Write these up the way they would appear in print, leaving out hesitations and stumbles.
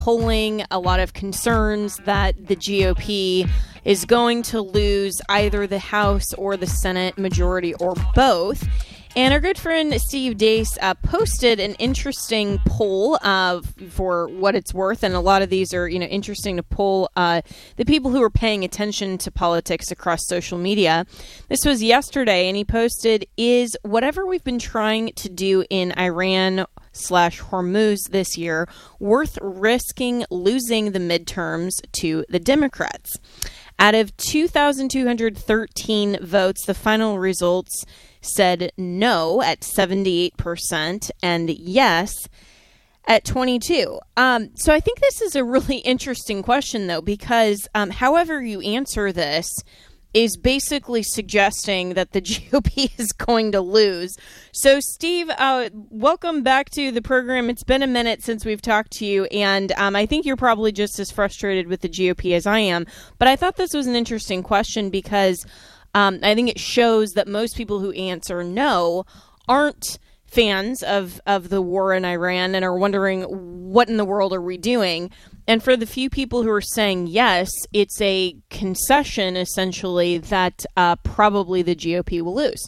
polling, a lot of concerns that the GOP is going to lose either the House or the Senate majority or both. And our good friend Steve Deace posted an interesting poll for what it's worth. And a lot of these are, interesting to poll the people who are paying attention to politics across social media. This was yesterday, and he posted, is whatever we've been trying to do in Iran/Hormuz this year worth risking losing the midterms to the Democrats? Out of 2,213 votes, the final results said no at 78% and yes at 22%. So I think this is a really interesting question, though, because however you answer this is basically suggesting that the GOP is going to lose. So, Steve, welcome back to the program. It's been a minute since we've talked to you, and I think you're probably just as frustrated with the GOP as I am. But I thought this was an interesting question because I think it shows that most people who answer no aren't fans of the war in Iran and are wondering, what in the world are we doing? And for the few people who are saying yes, it's a concession, essentially, that probably the GOP will lose.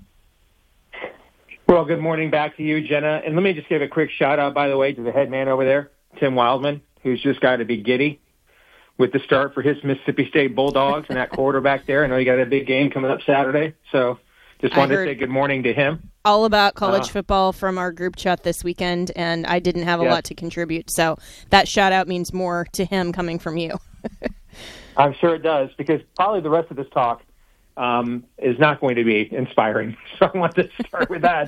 Well, good morning back to you, Jenna. And let me just give a quick shout-out, by the way, to the head man over there, Tim Wildman, who's just got to be giddy with the start for his Mississippi State Bulldogs and that quarterback there. I know you got a big game coming up Saturday, so just wanted to say good morning to him. All about college football from our group chat this weekend, and I didn't have a lot to contribute, so that shout-out means more to him coming from you. I'm sure it does, because probably the rest of this talk is not going to be inspiring, so I want to start with that.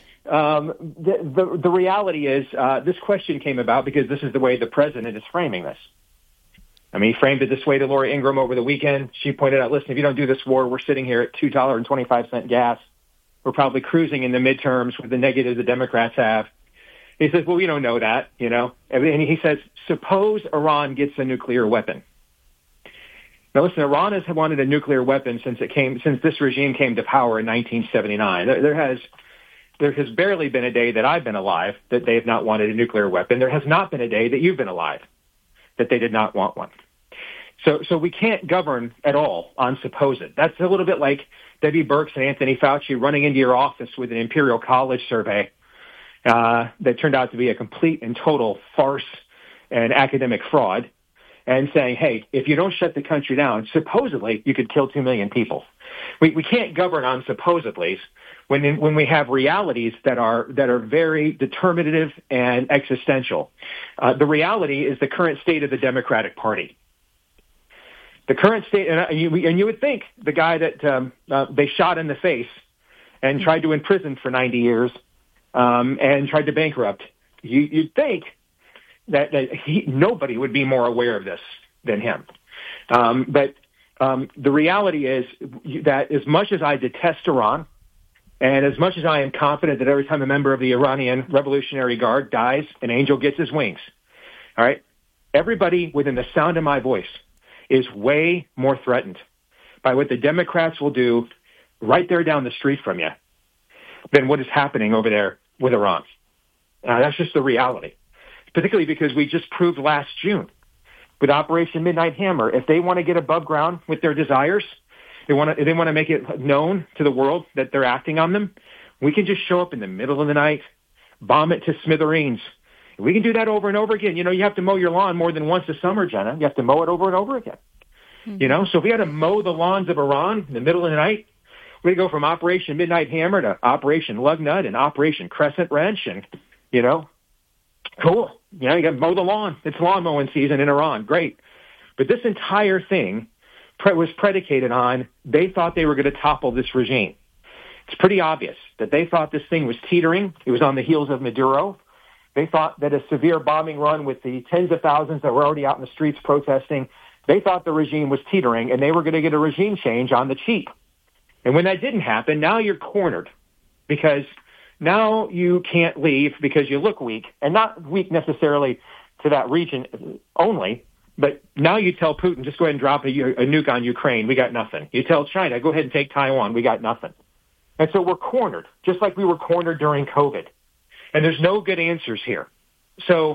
The reality is this question came about because this is the way the president is framing this. I mean, he framed it this way to Laura Ingraham over the weekend. She pointed out, listen, if you don't do this war, we're sitting here at $2.25 gas. We're probably cruising in the midterms with the negative the Democrats have. He says, well, we don't know that, And he says, suppose Iran gets a nuclear weapon. Now, listen, Iran has wanted a nuclear weapon since this regime came to power in 1979. There has barely been a day that I've been alive that they have not wanted a nuclear weapon. There has not been a day that you've been alive that they did not want one. So we can't govern at all on supposed. That's a little bit like Debbie Birx and Anthony Fauci running into your office with an Imperial College survey that turned out to be a complete and total farce and academic fraud, and saying, hey, if you don't shut the country down, supposedly you could kill 2 million people. We can't govern on supposedlies when we have realities that are very determinative and existential. The reality is the current state of the Democratic Party. The current state, and you would think the guy that they shot in the face and tried to imprison for 90 years and tried to bankrupt, you'd think that nobody would be more aware of this than him. But the reality is that as much as I detest Iran, and as much as I am confident that every time a member of the Iranian Revolutionary Guard dies, an angel gets his wings, all right, everybody within the sound of my voice is way more threatened by what the Democrats will do right there down the street from you than what is happening over there with Iran. That's just the reality, particularly because we just proved last June with Operation Midnight Hammer, if they want to get above ground with their desires, they want to make it known to the world that they're acting on them, we can just show up in the middle of the night, bomb it to smithereens. We can do that over and over again. You have to mow your lawn more than once a summer, Jenna. You have to mow it over and over again. Mm-hmm. So if we had to mow the lawns of Iran in the middle of the night, we go from Operation Midnight Hammer to Operation Lugnut and Operation Crescent Wrench, and cool. You got to mow the lawn. It's lawn mowing season in Iran. Great. But this entire thing was predicated on they thought they were going to topple this regime. It's pretty obvious that they thought this thing was teetering. It was on the heels of Maduro. They thought that a severe bombing run with the tens of thousands that were already out in the streets protesting, they thought the regime was teetering and they were going to get a regime change on the cheap. And when that didn't happen, now you're cornered because now you can't leave because you look weak, and not weak necessarily to that region only, but now you tell Putin, just go ahead and drop a nuke on Ukraine. We got nothing. You tell China, go ahead and take Taiwan. We got nothing. And so we're cornered, just like we were cornered during COVID. And there's no good answers here. So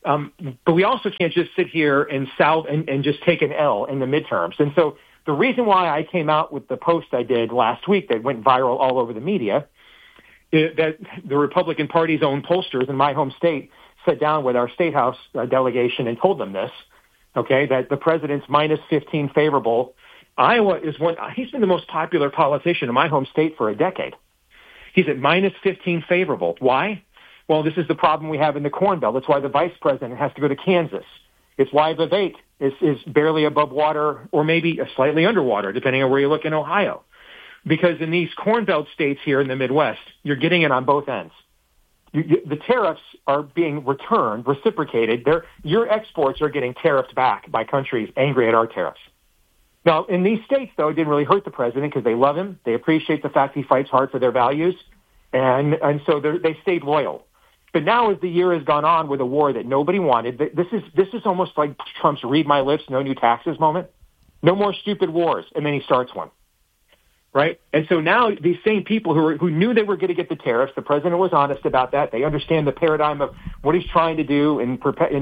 But we also can't just sit here and just take an L in the midterms. And so the reason why I came out with the post I did last week that went viral all over the media, that the Republican Party's own pollsters in my home state sat down with our State House delegation and told them this, okay, that the president's minus 15 favorable. Iowa is he's been the most popular politician in my home state for a decade. He's at minus 15 favorable. Why? Well, this is the problem we have in the Corn Belt. That's why the vice president has to go to Kansas. It's why Vivek is barely above water or maybe slightly underwater, depending on where you look in Ohio. Because in these Corn Belt states here in the Midwest, you're getting it on both ends. The tariffs are being reciprocated. Your exports are getting tariffed back by countries angry at our tariffs. Now, in these states, though, it didn't really hurt the president because they love him. They appreciate the fact he fights hard for their values. And so they stayed loyal. But now as the year has gone on with a war that nobody wanted, this is almost like Trump's read my lips, no new taxes moment. No more stupid wars. And then he starts one. Right? And so now these same people who knew they were going to get the tariffs, the president was honest about that. They understand the paradigm of what he's trying to do in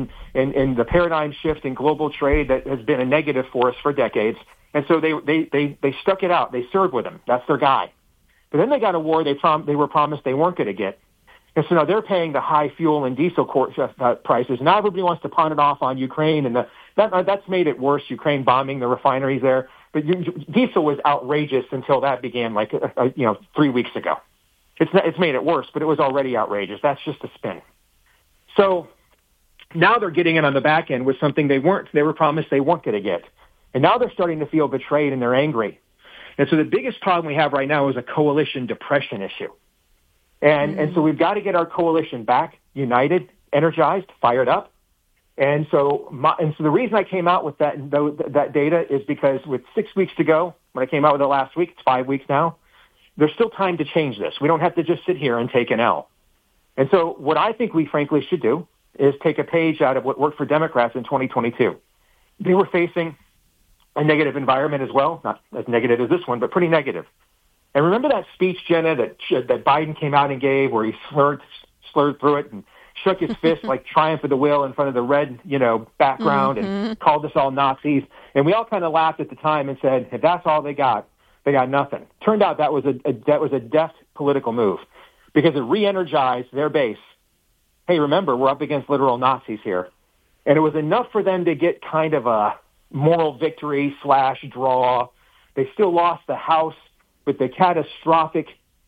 the paradigm shift in global trade that has been a negative for us for decades. And so they stuck it out. They served with him. That's their guy. But then they got a war they were promised they weren't going to get. And so now they're paying the high fuel and diesel prices. Now everybody wants to pawn it off on Ukraine, and that's made it worse, Ukraine bombing the refineries there. But diesel was outrageous until that began 3 weeks ago. It's made it worse, but it was already outrageous. That's just a spin. So now they're getting it on the back end with something they were promised they weren't going to get. And now they're starting to feel betrayed and they're angry. And so the biggest problem we have right now is a coalition depression issue. And so we've got to get our coalition back, united, energized, fired up. And so the reason I came out with that data is because with 6 weeks to go, when I came out with it last week, it's 5 weeks now, there's still time to change this. We don't have to just sit here and take an L. And so what I think we frankly should do is take a page out of what worked for Democrats in 2022. They were facing a negative environment as well, not as negative as this one, but pretty negative. And remember that speech, Jenna, that Biden came out and gave where he slurred through it and shook his fist like Triumph of the Will in front of the red, background and called us all Nazis. And we all kind of laughed at the time and said, if that's all they got nothing. Turned out that was a deft political move because it re-energized their base. Hey, remember, we're up against literal Nazis here. And it was enough for them to get kind of a moral victory / draw. They still lost the House with the catastrophic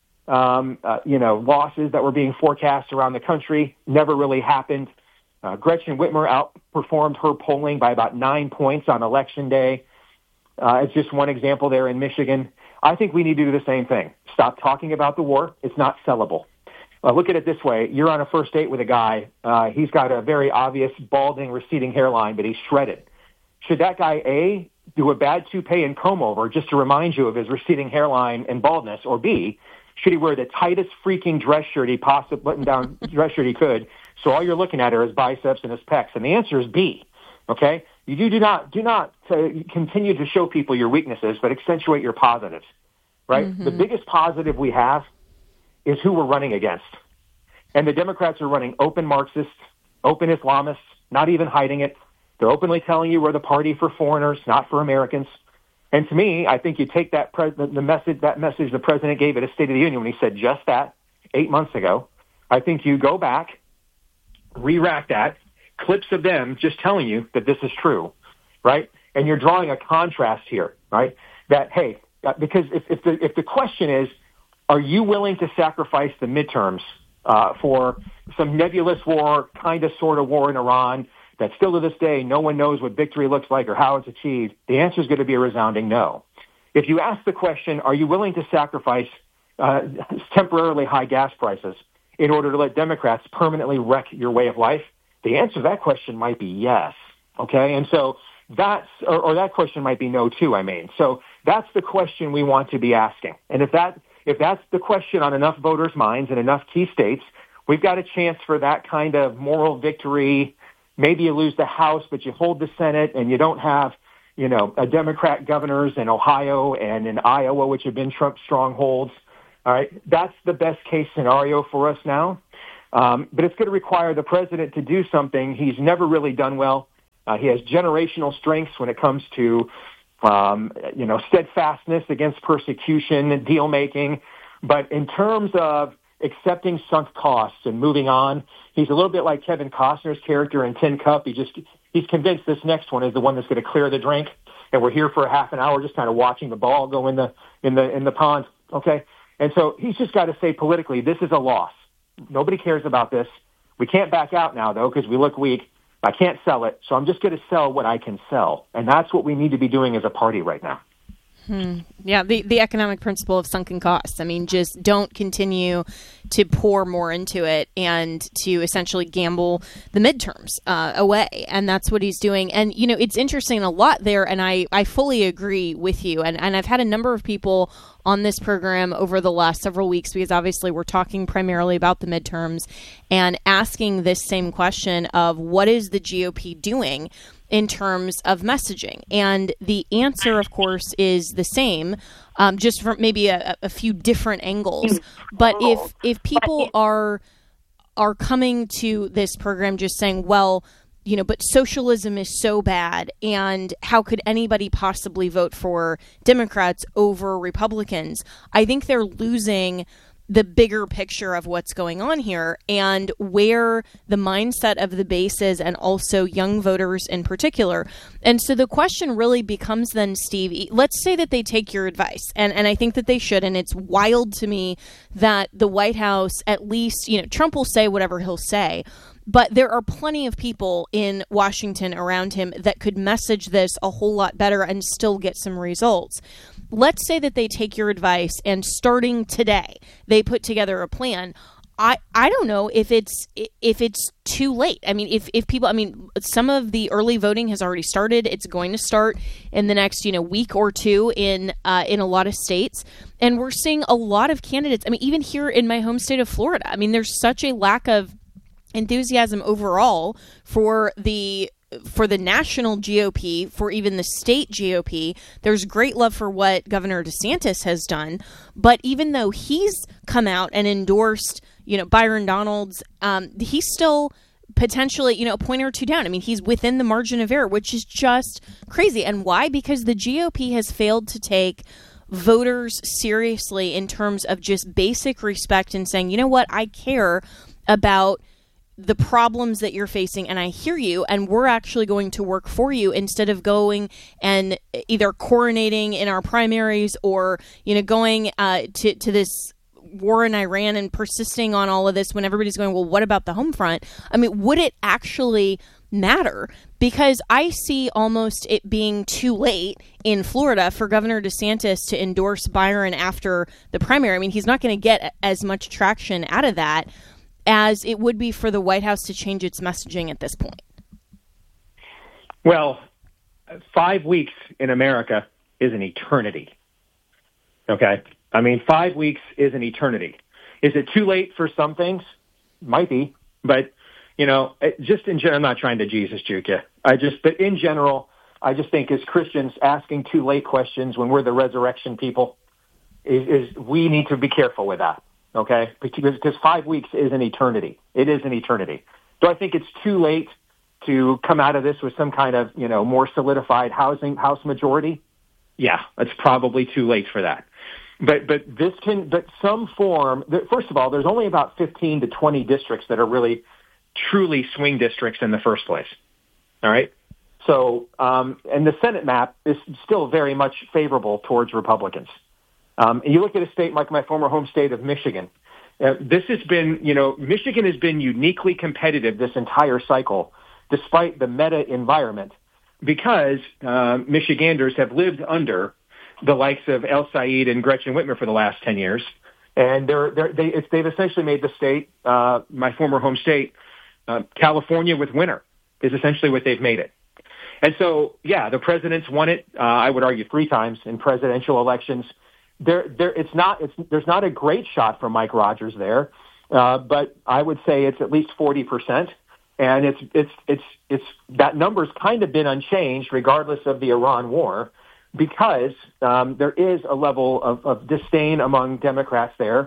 losses that were being forecast around the country. Never really happened. Gretchen Whitmer outperformed her polling by about 9 points on Election Day. It's just one example there in Michigan. I think we need to do the same thing. Stop talking about the war. It's not sellable. Look at it this way. You're on a first date with a guy. He's got a very obvious balding, receding hairline, but he's shredded. Should that guy, A, do a bad toupee and comb over just to remind you of his receding hairline and baldness, or B, should he wear the tightest freaking dress shirt button-down dress shirt he could, so all you're looking at are his biceps and his pecs? And the answer is B, okay? You do not continue to show people your weaknesses, but accentuate your positives, right? Mm-hmm. The biggest positive we have is who we're running against. And the Democrats are running open Marxists, open Islamists, not even hiding it. They're openly telling you we're the party for foreigners, not for Americans. And to me, I think you take that message the president gave at a State of the Union when he said just that 8 months ago. I think you go back, re-rack that, clips of them just telling you that this is true, right? And you're drawing a contrast here, right? That, hey, because if the question is, are you willing to sacrifice the midterms for some nebulous war, kind of sort of war in Iran, that still to this day, no one knows what victory looks like or how it's achieved? The answer is going to be a resounding no. If you ask the question, are you willing to sacrifice temporarily high gas prices in order to let Democrats permanently wreck your way of life? The answer to that question might be yes. Okay. And so or that question might be no too, So that's the question we want to be asking. And if that's the question on enough voters' minds in enough key states, we've got a chance for that kind of moral victory. Maybe you lose the House, but you hold the Senate, and you don't have, a Democrat governors in Ohio and in Iowa, which have been Trump strongholds. All right, that's the best case scenario for us now. But it's going to require the president to do something he's never really done well. He has generational strengths when it comes to, steadfastness against persecution, deal making. But in terms of accepting sunk costs and moving on, he's a little bit like Kevin Costner's character in Tin Cup. He's convinced this next one is the one that's going to clear the drink, and we're here for a half an hour just kind of watching the ball go in the pond. Okay, and so he's just got to say politically, this is a loss. Nobody cares about this. We can't back out now though because we look weak. I can't sell it, so I'm just going to sell what I can sell, and that's what we need to be doing as a party right now. Yeah, the economic principle of sunken costs. I mean, just don't continue to pour more into it and to essentially gamble the midterms away. And that's what he's doing. And, it's interesting a lot there. And I fully agree with you. And I've had a number of people on this program over the last several weeks, because obviously we're talking primarily about the midterms and asking this same question of what is the GOP doing in terms of messaging. And the answer, of course, is the same, just from maybe a few different angles. But if people are coming to this program just saying, well, but socialism is so bad, and how could anybody possibly vote for Democrats over Republicans? I think they're losing the bigger picture of what's going on here and where the mindset of the base is, and also young voters in particular. And so the question really becomes then, Steve, let's say that they take your advice, and I think that they should, and it's wild to me that the White House, at least, Trump will say whatever he'll say, but there are plenty of people in Washington around him that could message this a whole lot better and still get some results. Let's say that they take your advice and starting today, they put together a plan. I don't know if it's too late. I mean, if people, some of the early voting has already started. It's going to start in the next, week or two in a lot of states. And we're seeing a lot of candidates. Even here in my home state of Florida, there's such a lack of enthusiasm overall for the national GOP, for even the state GOP. There's great love for what Governor DeSantis has done. But even though he's come out and endorsed, Byron Donalds, he's still potentially, a point or two down. He's within the margin of error, which is just crazy. And why? Because the GOP has failed to take voters seriously in terms of just basic respect and saying, you know what, I care about the problems that you're facing, and I hear you, and we're actually going to work for you, instead of going and either coronating in our primaries or, going to this war in Iran and persisting on all of this when everybody's going, well, what about the home front? Would it actually matter? Because I see almost it being too late in Florida for Governor DeSantis to endorse Byron after the primary. He's not going to get as much traction out of that as it would be for the White House to change its messaging at this point. Well, 5 weeks in America is an eternity. Okay? 5 weeks is an eternity. Is it too late for some things? Might be. But, just in general, I'm not trying to Jesus juke you. But in general, I just think as Christians, asking too late questions when we're the resurrection people is we need to be careful with that. Okay, because 5 weeks is an eternity. It is an eternity. Do I think it's too late to come out of this with some kind of, more solidified House majority? Yeah, it's probably too late for that. But some form. First of all, there's only about 15 to 20 districts that are really, truly swing districts in the first place. All right. So, and the Senate map is still very much favorable towards Republicans. You look at a state like my former home state of Michigan. This has been, Michigan has been uniquely competitive this entire cycle, despite the meta environment, because Michiganders have lived under the likes of El Said and Gretchen Whitmer for the last 10 years. And they've essentially made the state, my former home state, California with winter is essentially what they've made it. And so, yeah, the president's won it, I would argue 3 times in presidential elections. There's not a great shot for Mike Rogers there, but I would say it's at least 40%, and it's that number's kind of been unchanged regardless of the Iran war, because there is a level of disdain among Democrats there,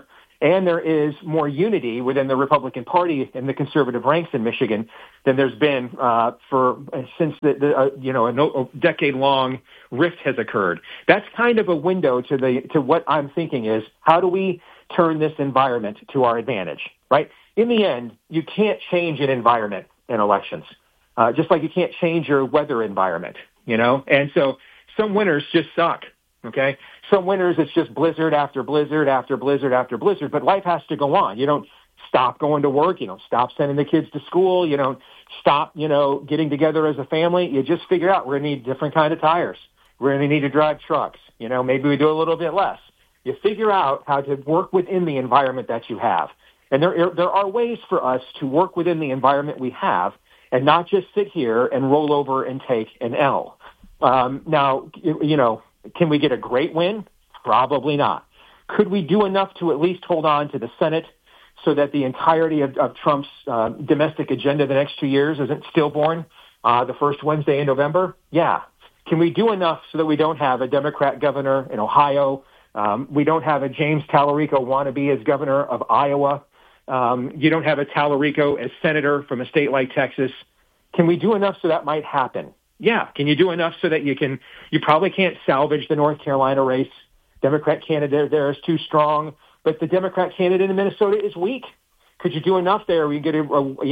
and there is more unity within the Republican Party and the conservative ranks in Michigan than there's been since a decade-long rift has occurred. That's kind of a window to what I'm thinking is, how do we turn this environment to our advantage, right? In the end, you can't change an environment in elections, just like you can't change your weather environment, And so some winters just suck, okay? Some winters it's just blizzard after blizzard after blizzard after blizzard, but life has to go on. You don't stop going to work. You don't stop sending the kids to school. You don't stop, getting together as a family. You just figure out we're going to need different kind of tires. We're going to need to drive trucks. Maybe we do a little bit less. You figure out how to work within the environment that you have. And there are ways for us to work within the environment we have and not just sit here and roll over and take an L. Now, can we get a great win? Probably not. Could we do enough to at least hold on to the Senate so that the entirety of Trump's domestic agenda the next 2 years isn't stillborn the first Wednesday in November? Yeah. Can we do enough so that we don't have a Democrat governor in Ohio? We don't have a James Talarico wannabe as governor of Iowa. You don't have a Talarico as senator from a state like Texas. Can we do enough so that might happen? Yeah. Can you do enough so that you probably can't salvage the North Carolina race? Democrat candidate there is too strong, but the Democrat candidate in Minnesota is weak. Could you do enough there where you get a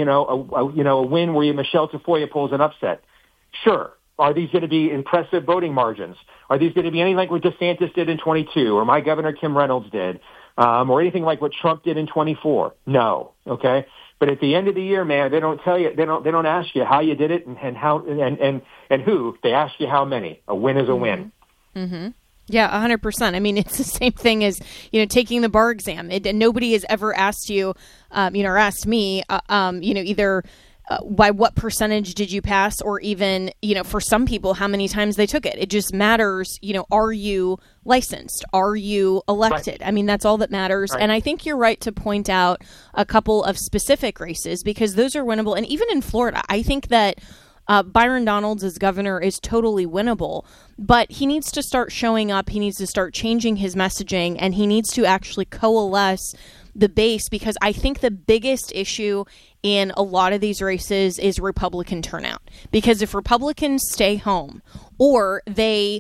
win where Michelle Tafoya pulls an upset? Sure. Are these going to be impressive voting margins? Are these going to be anything like what DeSantis did in 22 or my governor Kim Reynolds did, or anything like what Trump did in 24? No. Okay. But at the end of the year, man, they don't tell you, they don't ask you how you did it and how, and who. They ask you how many. A win is a win. Mm-hmm. Yeah, 100%. I mean, it's the same thing as, taking the bar exam. Nobody has ever asked you, or asked me, either by what percentage did you pass, or even, for some people, how many times they took it. It just matters, are you licensed? Are you elected? Right. I mean, that's all that matters. Right. And I think you're right to point out a couple of specific races because those are winnable. And even in Florida, I think that Byron Donalds as governor is totally winnable, but he needs to start showing up. He needs to start changing his messaging, and he needs to actually coalesce the base, because I think the biggest issue in a lot of these races is Republican turnout. Because if Republicans stay home, or they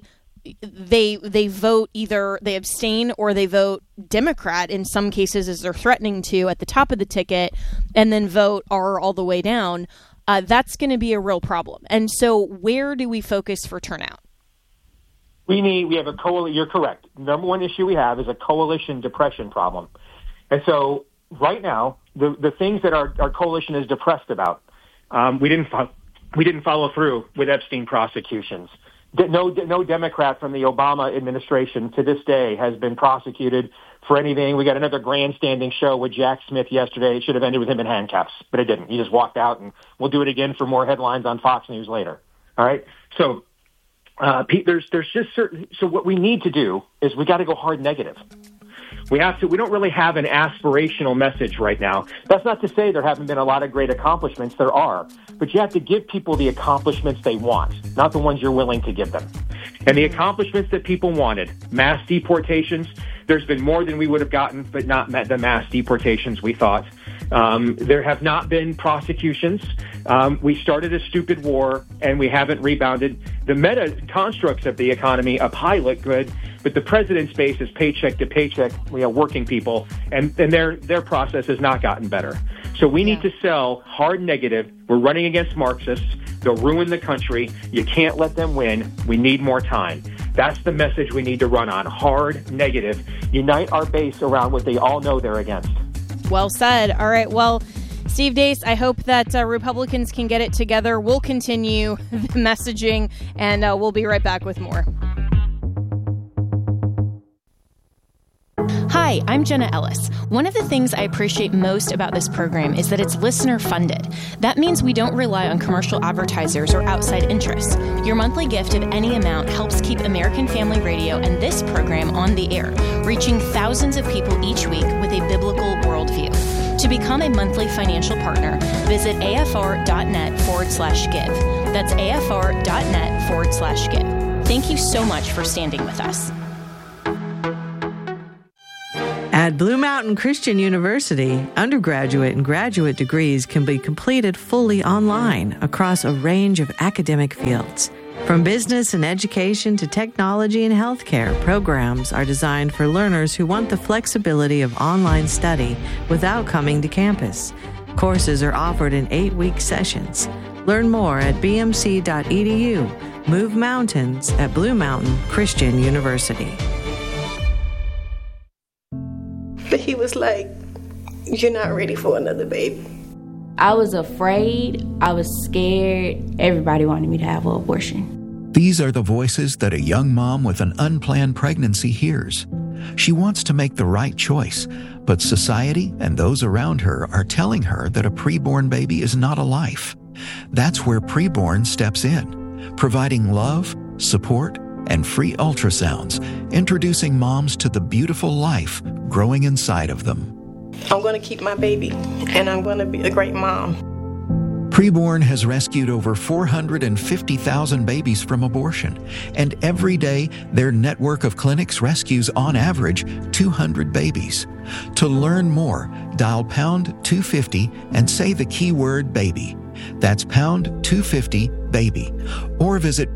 vote, either they abstain or they vote Democrat in some cases, as they're threatening to at the top of the ticket, and then vote R all the way down, that's going to be a real problem. And so where do we focus for turnout? We have a coalition. You're correct. Number one issue we have is a coalition depression problem. And so right now, the things that our coalition is depressed about, we didn't follow through with Epstein prosecutions. No Democrat from the Obama administration to this day has been prosecuted for anything. We got another grandstanding show with Jack Smith yesterday. It should have ended with him in handcuffs, but it didn't. He just walked out, and we'll do it again for more headlines on Fox News later. All right. So, Pete, there's just certain. So what we need to do is we got to go hard negative. We don't really have an aspirational message right now. That's not to say there haven't been a lot of great accomplishments. There are. But you have to give people the accomplishments they want, not the ones you're willing to give them. And the accomplishments that people wanted, mass deportations, there's been more than we would have gotten, but not the mass deportations we thought. There have not been prosecutions. We started a stupid war, and we haven't rebounded. The meta constructs of the economy up high look good, but the president's base is paycheck to paycheck, working people, and their process has not gotten better. So we need to sell hard negative. We're running against Marxists. They'll ruin the country. You can't let them win. We need more time. That's the message we need to run on. Hard negative. Unite our base around what they all know they're against. Well said. All right. Well, Steve Deace, I hope that Republicans can get it together. We'll continue the messaging, and we'll be right back with more. Hi, I'm Jenna Ellis. One of the things I appreciate most about this program is that it's listener funded. That means we don't rely on commercial advertisers or outside interests. Your monthly gift of any amount helps keep American Family Radio and this program on the air, reaching thousands of people each week with a biblical worldview. To become a monthly financial partner, visit afr.net/give. That's afr.net/give. Thank you so much for standing with us. At Blue Mountain Christian University, undergraduate and graduate degrees can be completed fully online across a range of academic fields. From business and education to technology and healthcare, programs are designed for learners who want the flexibility of online study without coming to campus. Courses are offered in 8-week sessions. Learn more at bmc.edu. Move mountains at Blue Mountain Christian University. But he was like, "You're not ready for another baby." I was afraid. I was scared. Everybody wanted me to have an abortion. These are the voices that a young mom with an unplanned pregnancy hears. She wants to make the right choice, but society and those around her are telling her that a preborn baby is not a life. That's where Preborn steps in, providing love, support, and free ultrasounds, introducing moms to the beautiful life growing inside of them. I'm going to keep my baby, and I'm going to be a great mom. Preborn has rescued over 450,000 babies from abortion, and every day their network of clinics rescues on average 200 babies. To learn more, dial pound 250 and say the keyword baby. That's pound 250 baby, or visit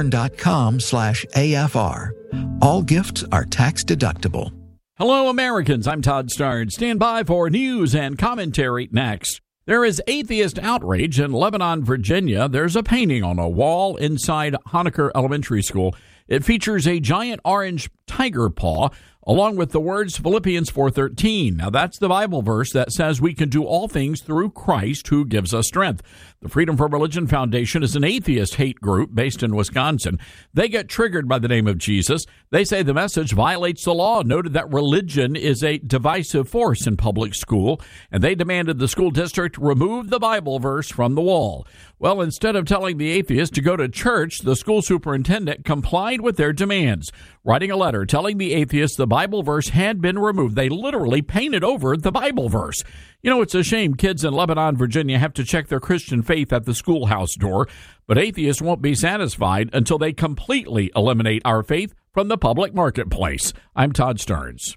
preborn.com/AFR. All gifts are tax deductible. Hello, Americans. I'm Todd Starnes. Stand by for news and commentary next. There is atheist outrage in Lebanon, Virginia. There's a painting on a wall inside Honaker Elementary School. It features a giant orange tiger paw, along with the words Philippians 4:13. Now, that's the Bible verse that says we can do all things through Christ who gives us strength. The Freedom from Religion Foundation is an atheist hate group based in Wisconsin. They get triggered by the name of Jesus. They say the message violates the law, noted that religion is a divisive force in public school, and they demanded the school district remove the Bible verse from the wall. Well, instead of telling the atheist to go to church, the school superintendent complied with their demands, writing a letter telling the atheist the Bible verse had been removed. They literally painted over the Bible verse. You know, it's a shame kids in Lebanon, Virginia have to check their Christian faith at the schoolhouse door, but atheists won't be satisfied until they completely eliminate our faith from the public marketplace. I'm Todd Starnes.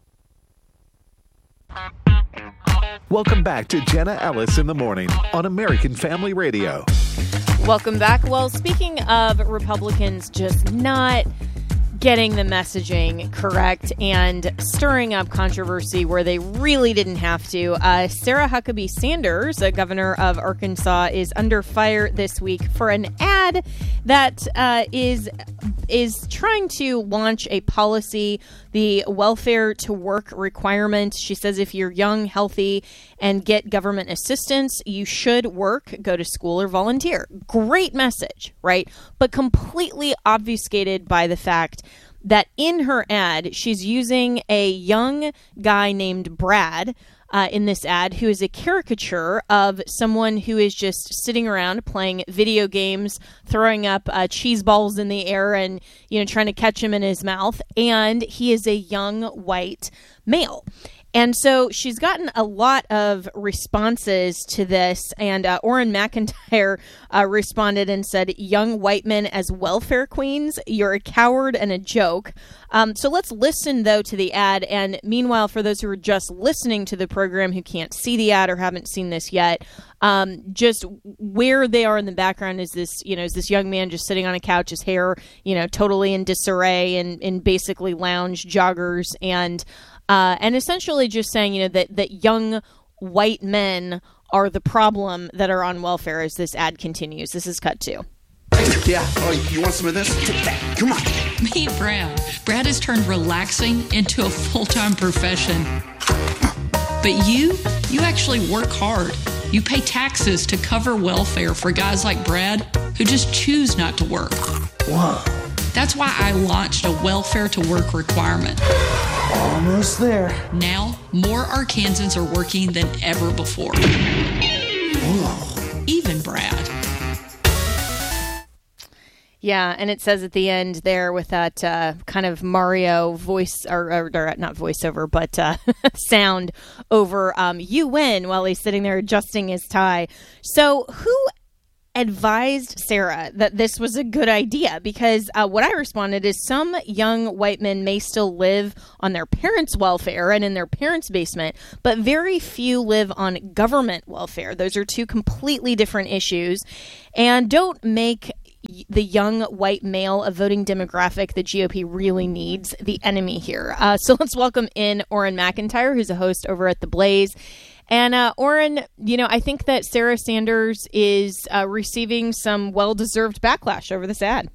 Welcome back to Jenna Ellis in the Morning on American Family Radio. Welcome back. Well, speaking of Republicans just not getting the messaging correct and stirring up controversy where they really didn't have to, Sarah Huckabee Sanders, a governor of Arkansas, is under fire this week for an ad that is trying to launch a policy, the welfare to work requirement. She says if you're young, healthy, and get government assistance, you should work, go to school, or volunteer. Great message, right? But completely obfuscated by the fact that in her ad, she's using a young guy named Brad in this ad, who is a caricature of someone who is just sitting around playing video games, throwing up cheese balls in the air and, trying to catch him in his mouth. And he is a young white male. And so she's gotten a lot of responses to this, and Orrin McIntyre responded and said, "Young white men as welfare queens, you're a coward and a joke." So let's listen, though, to the ad. And meanwhile, for those who are just listening to the program who can't see the ad or haven't seen this yet, just where they are in the background is this young man just sitting on a couch, his hair, totally in disarray and in basically lounge joggers, and essentially just saying, that young white men are the problem that are on welfare as this ad continues. This is cut 2. Yeah. Oh, you want some of this? Take that. Come on. Meet Brad. Brad has turned relaxing into a full-time profession. But you actually work hard. You pay taxes to cover welfare for guys like Brad who just choose not to work. Whoa. That's why I launched a welfare to work requirement. Almost there. Now, more Arkansans are working than ever before. Whoa. Even Brad. Yeah, and it says at the end there with that kind of Mario voice, or not voiceover, but sound over, "You win," while he's sitting there adjusting his tie. So who advised Sarah that this was a good idea, because what I responded is some young white men may still live on their parents' welfare and in their parents' basement, but very few live on government welfare. Those are two completely different issues, and don't make the young white male, a voting demographic the GOP really needs, the enemy here. So let's welcome in Orrin McIntyre, who's a host over at The Blaze. And Orrin, I think that Sarah Sanders is receiving some well-deserved backlash over this ad.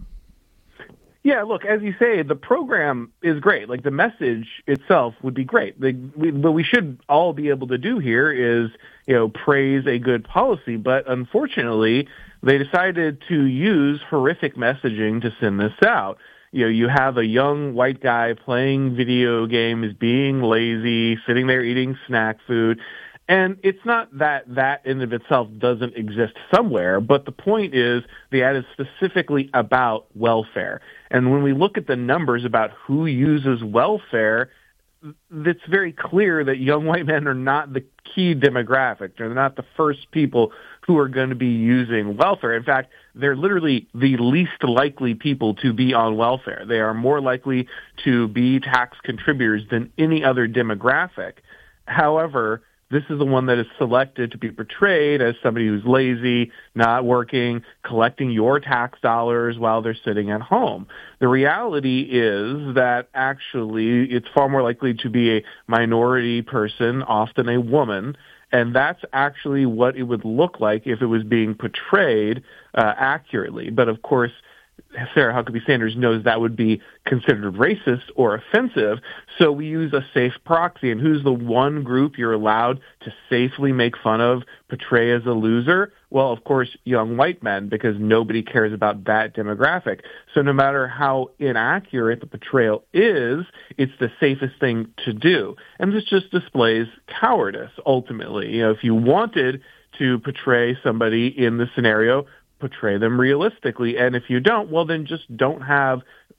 Yeah, look, as you say, the program is great. Like, the message itself would be great. What we should all be able to do here is, praise a good policy. But unfortunately, they decided to use horrific messaging to send this out. You have a young white guy playing video games, being lazy, sitting there eating snack food. And it's not that in and of itself doesn't exist somewhere, but the point is the ad is specifically about welfare. And when we look at the numbers about who uses welfare, it's very clear that young white men are not the key demographic. They're not the first people who are going to be using welfare. In fact, they're literally the least likely people to be on welfare. They are more likely to be tax contributors than any other demographic. However, this is the one that is selected to be portrayed as somebody who's lazy, not working, collecting your tax dollars while they're sitting at home. The reality is that actually it's far more likely to be a minority person, often a woman, and that's actually what it would look like if it was being portrayed accurately. But of course, Sarah Huckabee Sanders knows that would be considered racist or offensive, so we use a safe proxy. And who's the one group you're allowed to safely make fun of, portray as a loser? Well, of course, young white men, because nobody cares about that demographic. So no matter how inaccurate the portrayal is, it's the safest thing to do. And this just displays cowardice, ultimately. If you wanted to portray somebody in the scenario, portray them realistically. And if you don't, well, then just don't have,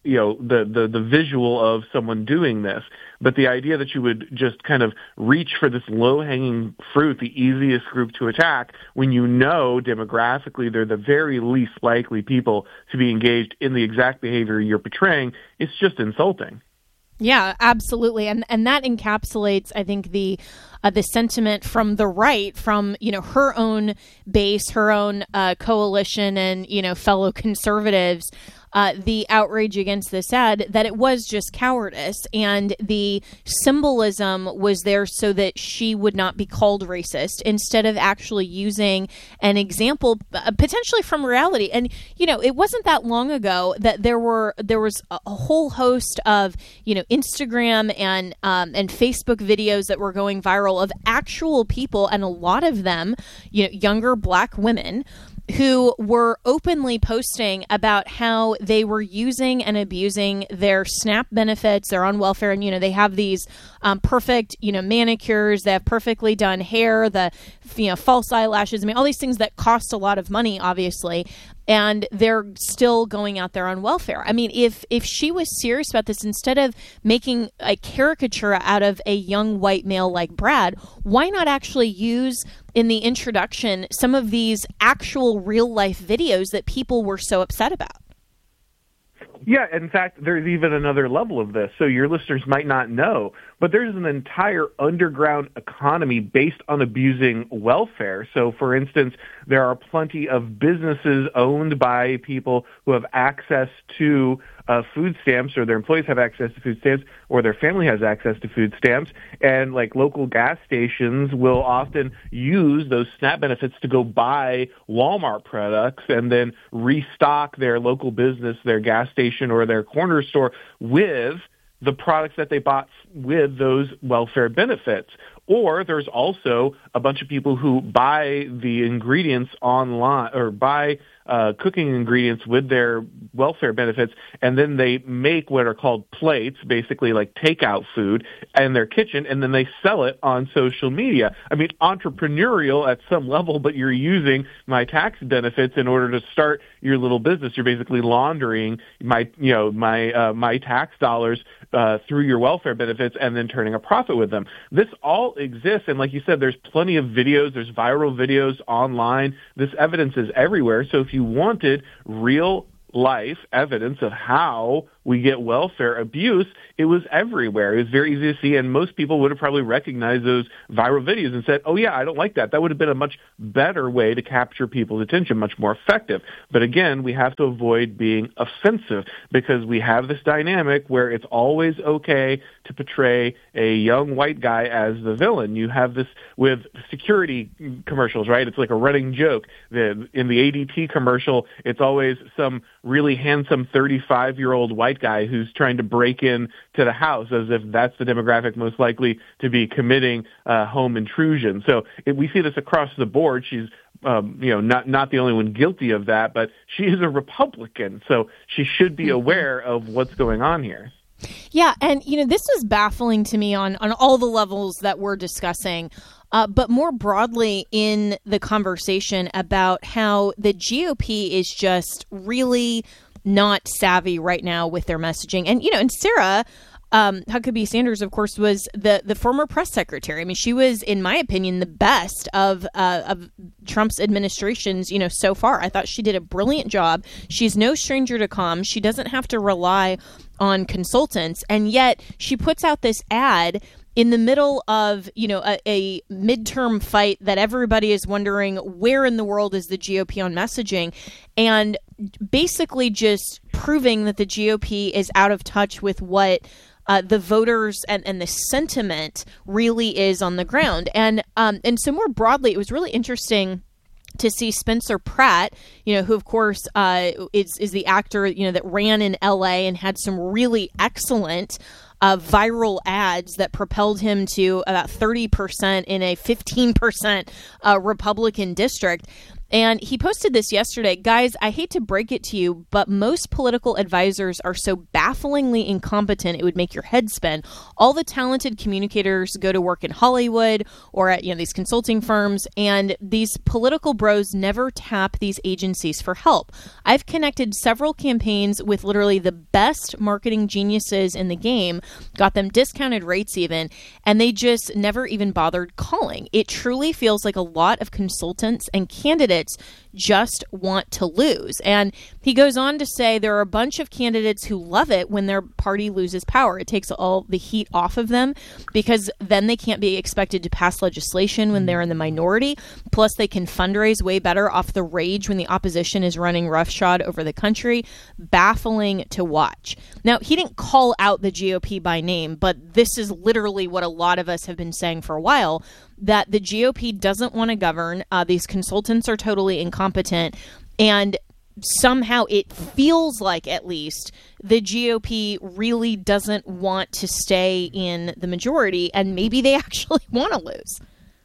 the visual of someone doing this. But the idea that you would just kind of reach for this low-hanging fruit, the easiest group to attack, when demographically they're the very least likely people to be engaged in the exact behavior you're portraying, it's just insulting. Yeah, absolutely. And that encapsulates, I think, the sentiment from the right, from, her own base, her own coalition and, fellow conservatives, the outrage against this ad, that it was just cowardice, and the symbolism was there so that she would not be called racist, instead of actually using an example potentially from reality. And it wasn't that long ago that there was a whole host of Instagram and Facebook videos that were going viral of actual people, and a lot of them younger Black women, who were openly posting about how they were using and abusing their SNAP benefits. They're on welfare, and they have these perfect manicures, they have perfectly done hair, the false eyelashes. I mean, all these things that cost a lot of money, obviously, and they're still going out there on welfare. I mean, if she was serious about this, instead of making a caricature out of a young white male like Brad, why not actually use in the introduction some of these actual real life videos that people were so upset about? Yeah, in fact, there's even another level of this. So your listeners might not know, but there's an entire underground economy based on abusing welfare. So, for instance, there are plenty of businesses owned by people who have access to food stamps, or their employees have access to food stamps, or their family has access to food stamps. And like local gas stations will often use those SNAP benefits to go buy Walmart products and then restock their local business, their gas station or their corner store with the products that they bought with those welfare benefits. Or there's also a bunch of people who buy the ingredients online, or buy cooking ingredients with their welfare benefits, and then they make what are called plates, basically like takeout food, in their kitchen, and then they sell it on social media. I mean, entrepreneurial at some level, but you're using my tax benefits in order to start your little business. You're basically laundering my tax dollars through your welfare benefits and then turning a profit with them. This all exists, and like you said, there's plenty of videos, there's viral videos online. This evidence is everywhere. So if you wanted real life evidence of how we get welfare abuse, it was everywhere. It was very easy to see, and most people would have probably recognized those viral videos and said, oh yeah, I don't like that. That would have been a much better way to capture people's attention, much more effective. But again, we have to avoid being offensive, because we have this dynamic where it's always okay to portray a young white guy as the villain. You have this with security commercials, right? It's like a running joke. In the ADT commercial, it's always some really handsome 35-year-old white guy who's trying to break in to the house, as if that's the demographic most likely to be committing home intrusion. So we see this across the board. She's not the only one guilty of that, but she is a Republican, so she should be aware of what's going on here. Yeah, and this was baffling to me on all the levels that we're discussing, but more broadly in the conversation about how the GOP is just really not savvy right now with their messaging. And Sarah Huckabee Sanders, of course, was the former press secretary. I mean, she was, in my opinion, the best of Trump's administrations, so far. I thought she did a brilliant job. She's no stranger to comms. She doesn't have to rely on consultants. And yet she puts out this ad in the middle of, a midterm fight that everybody is wondering, where in the world is the GOP on messaging? And basically just proving that the GOP is out of touch with what the voters and the sentiment really is on the ground. And so more broadly, it was really interesting to see Spencer Pratt, who of course is the actor, that ran in LA and had some really excellent viral ads that propelled him to about 30% in a 15% Republican district. And he posted this yesterday. Guys, I hate to break it to you, but most political advisors are so bafflingly incompetent, it would make your head spin. All the talented communicators go to work in Hollywood or at these consulting firms, and these political bros never tap these agencies for help. I've connected several campaigns with literally the best marketing geniuses in the game, got them discounted rates even, and they just never even bothered calling. It truly feels like a lot of consultants and candidates just want to lose. And he goes on to say there are a bunch of candidates who love it when their party loses power. It takes all the heat off of them, because then they can't be expected to pass legislation when they're in the minority. Plus, they can fundraise way better off the rage when the opposition is running roughshod over the country. Baffling to watch. Now, he didn't call out the GOP by name, but this is literally what a lot of us have been saying for a while, that the GOP doesn't want to govern. These consultants are totally incompetent. And somehow it feels like, at least, the GOP really doesn't want to stay in the majority, and maybe they actually want to lose.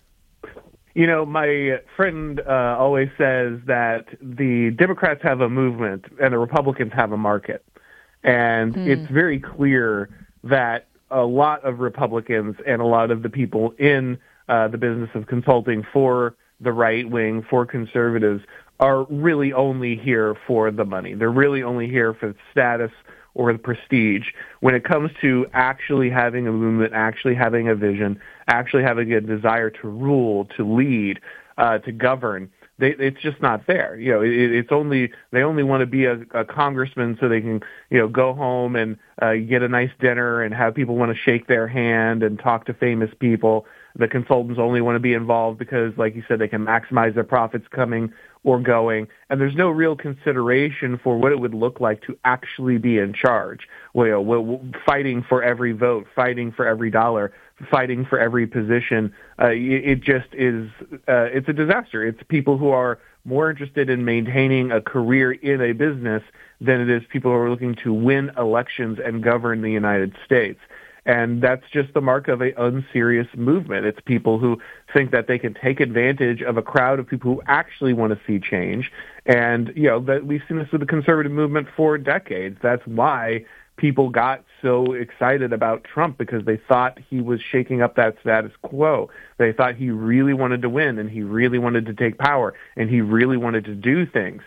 My friend always says that the Democrats have a movement and the Republicans have a market. And it's very clear that a lot of Republicans and a lot of the people in the business of consulting for the right wing, for conservatives, are really only here for the money. They're really only here for the status or the prestige. When it comes to actually having a movement, actually having a vision, actually having a desire to rule, to lead, to govern, it's just not there. It's only, they only want to be a congressman so they can, go home and get a nice dinner and have people want to shake their hand and talk to famous people. The consultants only want to be involved because, like you said, they can maximize their profits coming or going. And there's no real consideration for what it would look like to actually be in charge. Fighting for every vote, fighting for every dollar, fighting for every position. It just is, it's a disaster. It's people who are more interested in maintaining a career in a business than it is people who are looking to win elections and govern the United States. And that's just the mark of an unserious movement. It's people who think that they can take advantage of a crowd of people who actually want to see change. And, that we've seen this with the conservative movement for decades. That's why people got so excited about Trump, because they thought he was shaking up that status quo. They thought he really wanted to win, and he really wanted to take power, and he really wanted to do things.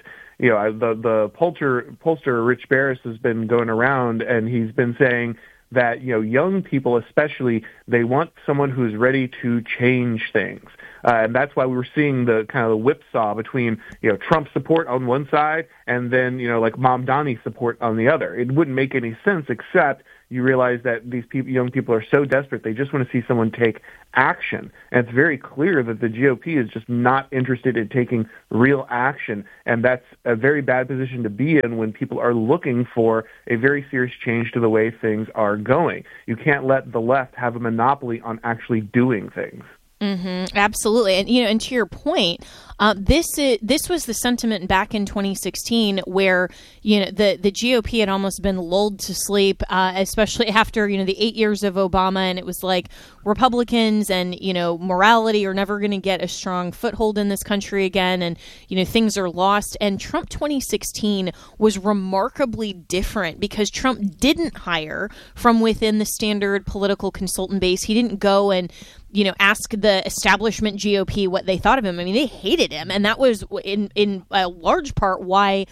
The pollster Rich Barris has been going around, and he's been saying that, young people especially, they want someone who's ready to change things. And that's why we're seeing the kind of the whipsaw between, Trump support on one side and then, like Mamdani support on the other. It wouldn't make any sense, except you realize that these young people are so desperate, they just want to see someone take action. And it's very clear that the GOP is just not interested in taking real action. And that's a very bad position to be in when people are looking for a very serious change to the way things are going. You can't let the left have a monopoly on actually doing things. Mm-hmm, absolutely. And, and to your point, this was the sentiment back in 2016 where, the GOP had almost been lulled to sleep, especially after, the 8 years of Obama. And it was like Republicans and, morality are never going to get a strong foothold in this country again. And, things are lost. And Trump 2016 was remarkably different because Trump didn't hire from within the standard political consultant base. He didn't go and ask the establishment GOP what they thought of him. I mean, they hated him. And that was in a large part why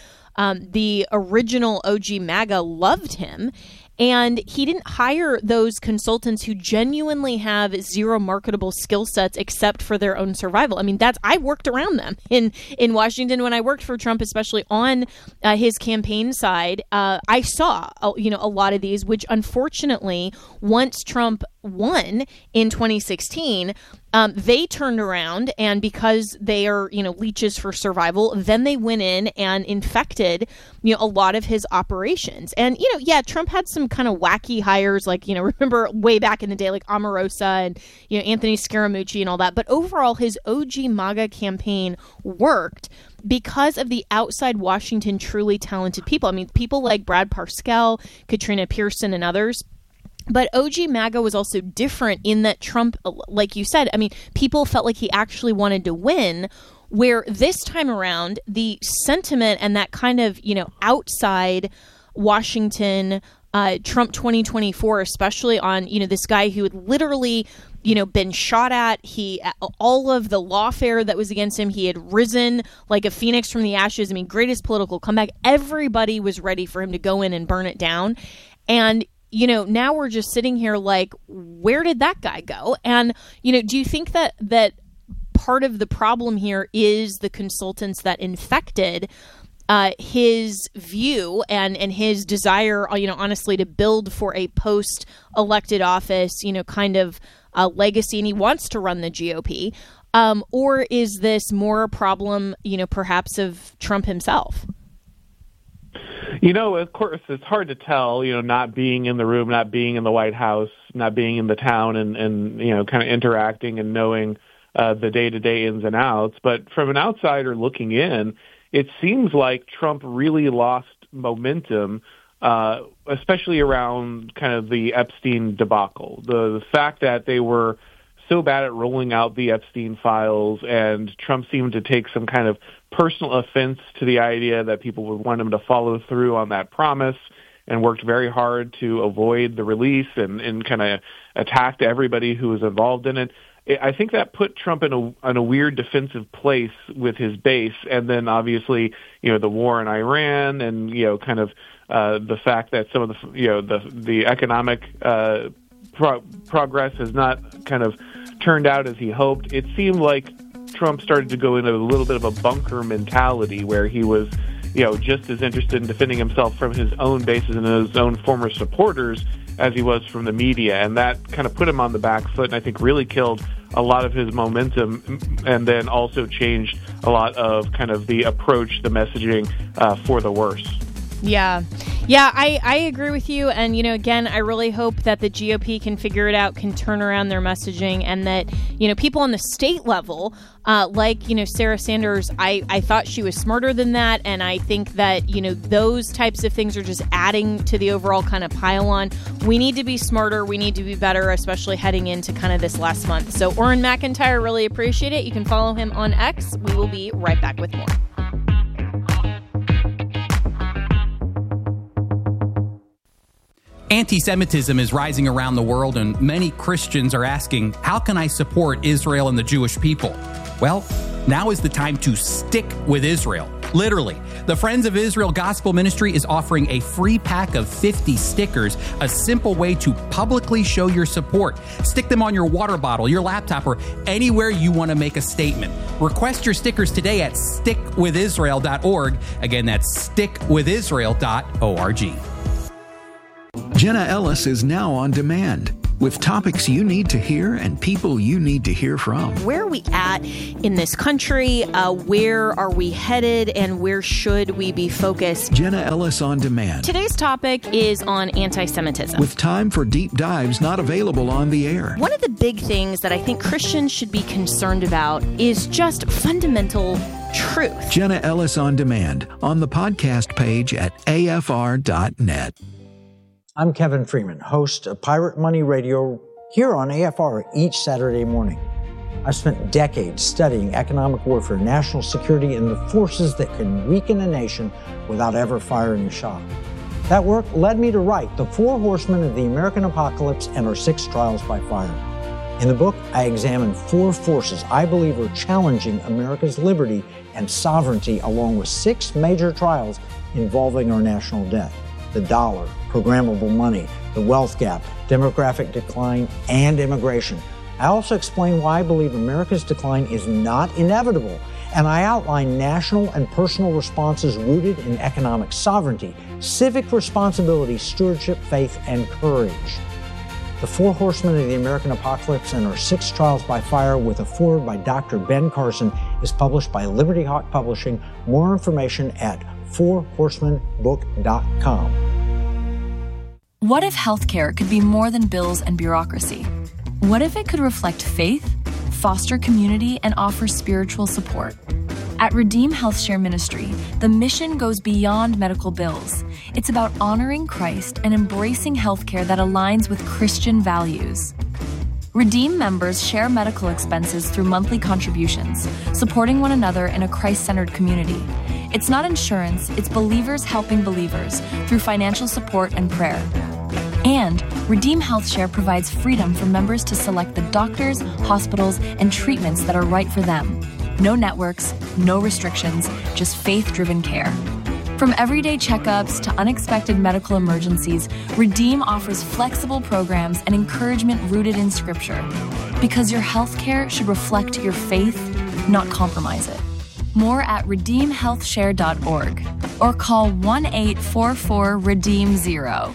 the original OG MAGA loved him. And he didn't hire those consultants who genuinely have zero marketable skill sets except for their own survival. I mean, I worked around them in Washington when I worked for Trump, especially on his campaign side. I saw, a lot of these, which unfortunately, once Trump won in 2016, they turned around, and because they are, leeches for survival, then they went in and infected, a lot of his operations. And, Trump had some kind of wacky hires, like, remember way back in the day, like Omarosa and, Anthony Scaramucci and all that. But overall, his OG MAGA campaign worked because of the outside Washington truly talented people. I mean, people like Brad Parscale, Katrina Pearson, and others. But OG MAGA was also different in that Trump, like you said, I mean, people felt like he actually wanted to win, where this time around, the sentiment and that kind of, outside Washington, Trump 2024, especially on, this guy who had literally, been shot at. All of the lawfare that was against him, he had risen like a phoenix from the ashes. I mean, greatest political comeback. Everybody was ready for him to go in and burn it down. And now we're just sitting here like, where did that guy go? And, do you think that part of the problem here is the consultants that infected his view and his desire, honestly, to build for a post-elected office, kind of legacy, and he wants to run the GOP? Or is this more a problem, perhaps of Trump himself? Of course, it's hard to tell, not being in the room, not being in the White House, not being in the town and kind of interacting and knowing the day-to-day ins and outs. But from an outsider looking in, it seems like Trump really lost momentum, especially around kind of the Epstein debacle. The fact that they were so bad at rolling out the Epstein files, and Trump seemed to take some kind of personal offense to the idea that people would want him to follow through on that promise, and worked very hard to avoid the release and kind of attacked everybody who was involved in it. I think that put Trump in a weird defensive place with his base, and then obviously, the war in Iran, and kind of the fact that some of the economic progress has not kind of turned out as he hoped. It seemed like Trump started to go into a little bit of a bunker mentality where he was, just as interested in defending himself from his own bases and his own former supporters as he was from the media. And that kind of put him on the back foot, and I think really killed a lot of his momentum, and then also changed a lot of kind of the approach, the messaging for the worse. Yeah. Yeah, I agree with you. And, again, I really hope that the GOP can figure it out, can turn around their messaging, and that, people on the state level, like, Sarah Sanders, I thought she was smarter than that. And I think that, those types of things are just adding to the overall kind of pile on. We need to be smarter. We need to be better, especially heading into kind of this last month. So Orrin McIntyre, really appreciate it. You can follow him on X. We will be right back with more. Anti-Semitism is rising around the world, and many Christians are asking, how can I support Israel and the Jewish people? Well, now is the time to stick with Israel. Literally, the Friends of Israel Gospel Ministry is offering a free pack of 50 stickers, a simple way to publicly show your support. Stick them on your water bottle, your laptop, or anywhere you want to make a statement. Request your stickers today at stickwithisrael.org. Again, that's stickwithisrael.org. Jenna Ellis is now on demand with topics you need to hear and people you need to hear from. Where are we at in this country? Where are we headed? And where should we be focused? Jenna Ellis on demand. Today's topic is on anti-Semitism. With time for deep dives not available on the air. One of the big things that I think Christians should be concerned about is just fundamental truth. Jenna Ellis on demand on the podcast page at afr.net. I'm Kevin Freeman, host of Pirate Money Radio here on AFR each Saturday morning. I've spent decades studying economic warfare, national security, and the forces that can weaken a nation without ever firing a shot. That work led me to write The Four Horsemen of the American Apocalypse and Our Six Trials by Fire. In the book, I examine four forces I believe are challenging America's liberty and sovereignty, along with six major trials involving our national debt: the dollar, programmable money, the wealth gap, demographic decline, and immigration. I also explain why I believe America's decline is not inevitable, and I outline national and personal responses rooted in economic sovereignty, civic responsibility, stewardship, faith, and courage. The Four Horsemen of the American Apocalypse and Our Six Trials by Fire, with a foreword by Dr. Ben Carson, is published by Liberty Hawk Publishing. More information at fourhorsemenbook.com. What if healthcare could be more than bills and bureaucracy? What if it could reflect faith, foster community, and offer spiritual support? At Redeem HealthShare Ministry, the mission goes beyond medical bills. It's about honoring Christ and embracing healthcare that aligns with Christian values. Redeem members share medical expenses through monthly contributions, supporting one another in a Christ-centered community. It's not insurance, it's believers helping believers through financial support and prayer. And Redeem HealthShare provides freedom for members to select the doctors, hospitals, and treatments that are right for them. No networks, no restrictions, just faith-driven care. From everyday checkups to unexpected medical emergencies, Redeem offers flexible programs and encouragement rooted in Scripture. Because your healthcare should reflect your faith, not compromise it. More at redeemhealthshare.org or call 1-844-REDEEM-0.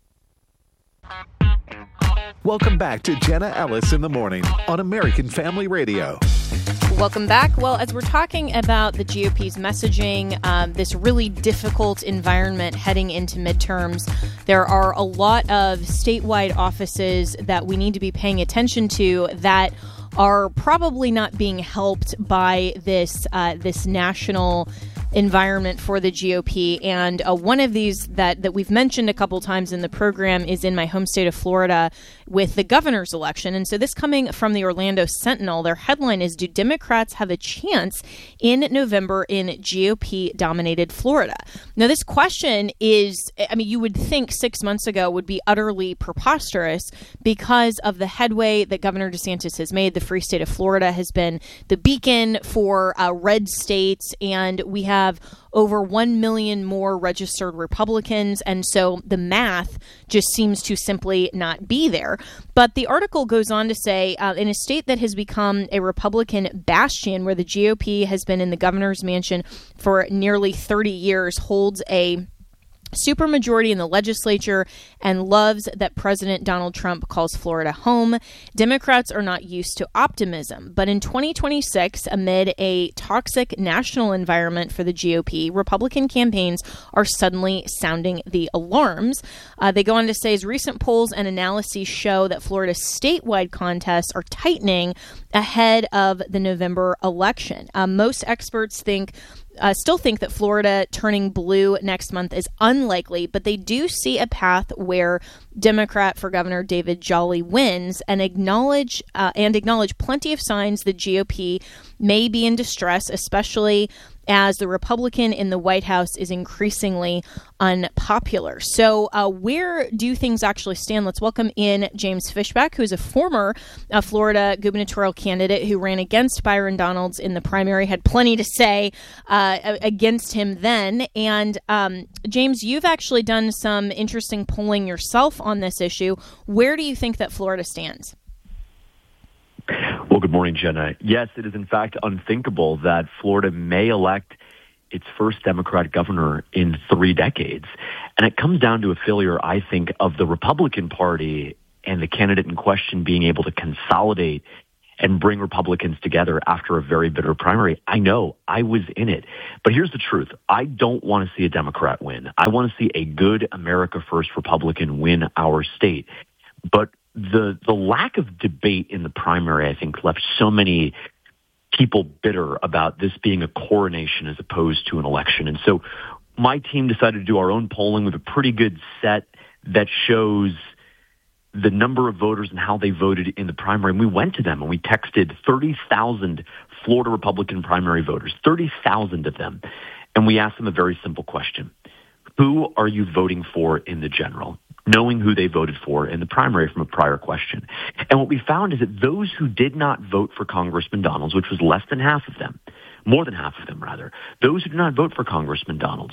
Welcome back to Jenna Ellis in the Morning on American Family Radio. Welcome back. Well, as we're talking about the GOP's messaging, this really difficult environment heading into midterms, there are a lot of statewide offices that we need to be paying attention to that are probably not being helped by this national environment for the GOP. And one of these that we've mentioned a couple times in the program is in my home state of Florida with the governor's election. And so this coming from the Orlando Sentinel, their headline is, "Do Democrats have a chance in November in GOP-dominated Florida?" Now, this question is, you would think 6 months ago would be utterly preposterous because of the headway that Governor DeSantis has made. The free state of Florida has been the beacon for red states, and we have over 1 million more registered Republicans, and so the math just seems to simply not be there. But the article goes on to say, in a state that has become a Republican bastion, where the GOP has been in the governor's mansion for nearly 30 years, holds a supermajority in the legislature and loves that President Donald Trump calls Florida home. Democrats are not used to optimism, but in 2026, amid a toxic national environment for the GOP, Republican campaigns are suddenly sounding the alarms. They go on to say, as recent polls and analyses show that Florida's statewide contests are tightening ahead of the November election. Most experts still think that Florida turning blue next month is unlikely, but they do see a path where Democrat for Governor David Jolly wins and acknowledge plenty of signs the GOP may be in distress, especially as the Republican in the White House is increasingly unpopular. So where do things actually stand? Let's welcome in James Fishback, who is a former Florida gubernatorial candidate who ran against Byron Donalds in the primary, had plenty to say against him then. And James, you've actually done some interesting polling yourself on this issue. Where do you think that Florida stands? Well, good morning, Jenna. Yes, it is in fact unthinkable that Florida may elect its first Democrat governor in 3 decades. And it comes down to a failure, I think, of the Republican Party and the candidate in question being able to consolidate and bring Republicans together after a very bitter primary. I know, I was in it. But here's the truth. I don't want to see a Democrat win. I want to see a good America First Republican win our state. But the lack of debate in the primary, I think, left so many people bitter about this being a coronation as opposed to an election. And so my team decided to do our own polling with a pretty good set that shows the number of voters and how they voted in the primary. And we went to them and we texted 30,000 Florida Republican primary voters, 30,000 of them. And we asked them a very simple question. Who are you voting for in the general? Knowing who they voted for in the primary from a prior question. And what we found is that those who did not vote for Congressman Donalds, which was less than half of them, more than half of them rather, those who did not vote for Congressman Donalds,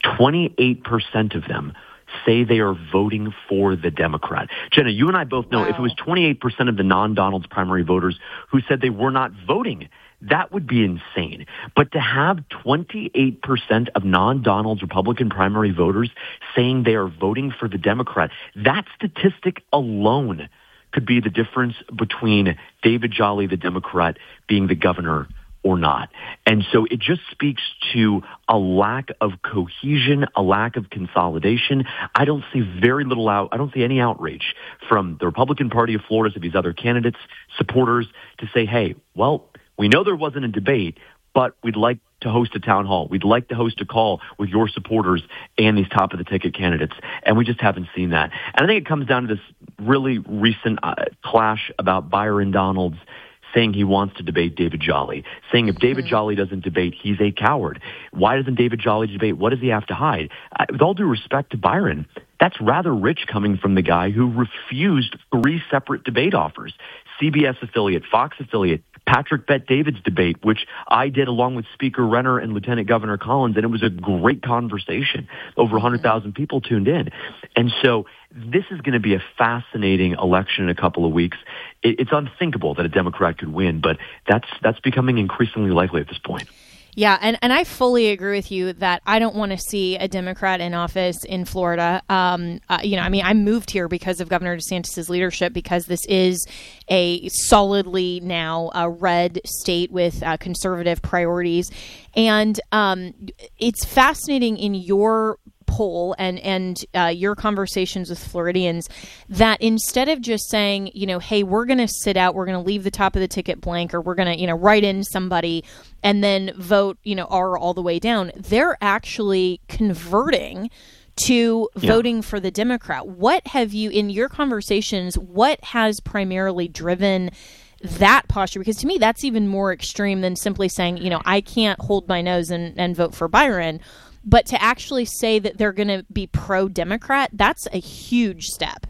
28% of them say they are voting for the Democrat. Jenna, you and I both know if it was 28% of the non-Donalds primary voters who said they were not voting, that would be insane. But to have 28% of non-Donalds Republican primary voters saying they are voting for the Democrat, that statistic alone could be the difference between David Jolly, the Democrat, being the governor or not. And so it just speaks to a lack of cohesion, a lack of consolidation. I don't see I don't see any outrage from the Republican Party of Florida, to these other candidates, supporters, to say, hey, well, we know there wasn't a debate, but we'd like to host a town hall. We'd like to host a call with your supporters and these top-of-the-ticket candidates. And we just haven't seen that. And I think it comes down to this really recent clash about Byron Donalds saying he wants to debate David Jolly, saying if David Jolly doesn't debate, he's a coward. Why doesn't David Jolly debate? What does he have to hide? With all due respect to Byron, that's rather rich coming from the guy who refused 3 separate debate offers. CBS affiliate, Fox affiliate, Patrick Bet-David's debate, which I did along with Speaker Renner and Lieutenant Governor Collins, and it was a great conversation. Over 100,000 people tuned in. And so this is going to be a fascinating election in a couple of weeks. It's unthinkable that a Democrat could win, but that's becoming increasingly likely at this point. Yeah, and I fully agree with you that I don't want to see a Democrat in office in Florida. I moved here because of Governor DeSantis' leadership, because this is a solidly now red state with conservative priorities. And it's fascinating in your poll and your conversations with Floridians that instead of just saying, hey, we're going to sit out, we're going to leave the top of the ticket blank, or we're going to, write in somebody and then vote, R all the way down, they're actually converting to voting for the Democrat. What have you, in your conversations, what has primarily driven that posture? Because to me, that's even more extreme than simply saying, I can't hold my nose and vote for Byron. But to actually say that they're going to be pro-Democrat, that's a huge step.